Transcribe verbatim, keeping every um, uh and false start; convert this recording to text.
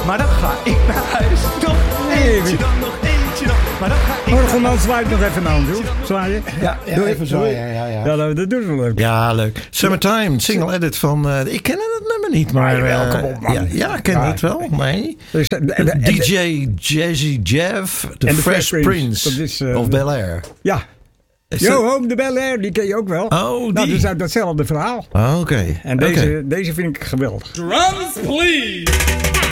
maar dan ga ik naar huis. Nog eentje dan, nog eentje dan. Maar dan ga ik Orgelman zwaait nog even aan, joh. Zwaaien. Ja, ja, Doe even doe zwaaien. Ja, ja. Ja, dat, dat doen we leuk. Ja, leuk. Summertime, single edit van... Uh, ik ken het nummer niet, maar... Ah, jawel, uh, kom op, man. Ja, ja, ik ken Ja. het wel. Nee. Dus, de, de, de, D J Jazzy Jeff, The en de Fresh Fresh Prince, Prince. Dat is, uh, of Bel Air. Ja. Is Yo, dat- Home de Bel Air, die ken je ook wel. Oh, die. Nou, dat is uit datzelfde verhaal. Oh, oké. En deze, Oké. deze vind ik geweldig. Drums, please.